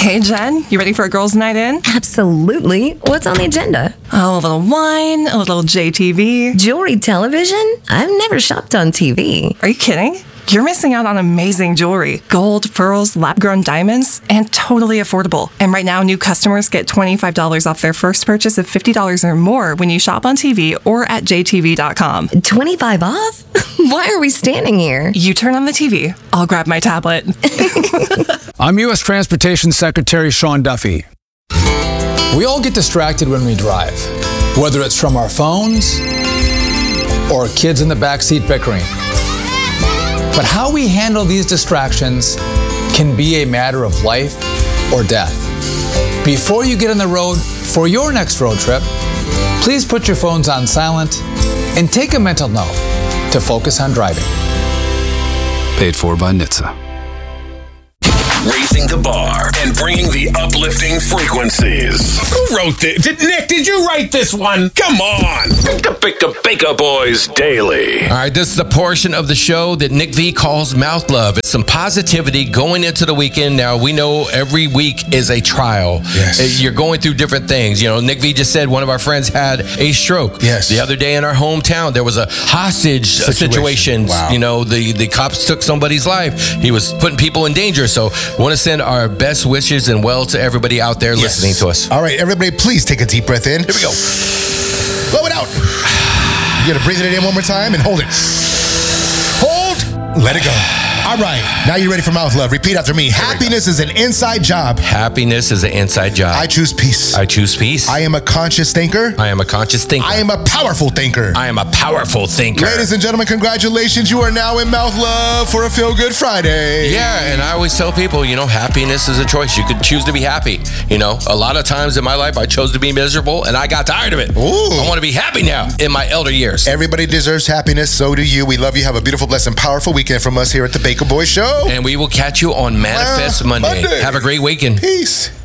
Hey, Jen, you ready for a girls' night in? Absolutely. What's on the agenda? Oh, a little wine, a little JTV. Jewelry television? I've never shopped on TV. Are you kidding? You're missing out on amazing jewelry. Gold, pearls, lab-grown diamonds, and totally affordable. And right now, new customers get $25 off their first purchase of $50 or more when you shop on TV or at jtv.com. 25 off? Why are we standing here? You turn on the TV. I'll grab my tablet. I'm U.S. Transportation Secretary Sean Duffy. We all get distracted when we drive, whether it's from our phones or kids in the backseat bickering. But how we handle these distractions can be a matter of life or death. Before you get on the road for your next road trip, please put your phones on silent and take a mental note to focus on driving. Paid for by NHTSA. Raising the bar and bringing the uplifting frequencies. Who wrote this? Nick, did you write this one? Come on. The Baker Boys Daily. All right, this is the portion of the show that Nick V calls Mouth Love. It's some positivity going into the weekend. Now, we know every week is a trial. Yes. You're going through different things. You know, Nick V just said one of our friends had a stroke. Yes. The other day in our hometown, there was a hostage situation. Wow. You know, the cops took somebody's life. He was putting people in danger. So, want to send our best wishes and well to everybody out there listening to us. All right, everybody, please take a deep breath in. Here we go. Blow it out. You gotta breathe it in one more time and hold it. Hold. Let it go. All right, now you're ready for Mouth Love. Repeat after me. Happiness is an inside job. Happiness is an inside job. I choose peace. I choose peace. I am a conscious thinker. I am a conscious thinker. I am a powerful thinker. I am a powerful thinker. Ladies and gentlemen, congratulations. You are now in Mouth Love for a Feel Good Friday. Yeah, and I always tell people, you know, happiness is a choice. You could choose to be happy. You know, a lot of times in my life, I chose to be miserable, and I got tired of it. Ooh. I want to be happy now in my elder years. Everybody deserves happiness. So do you. We love you. Have a beautiful, blessed, and powerful weekend from us here at the Baker Boy Show. And we will catch you on Manifest Monday. Have a great weekend. Peace.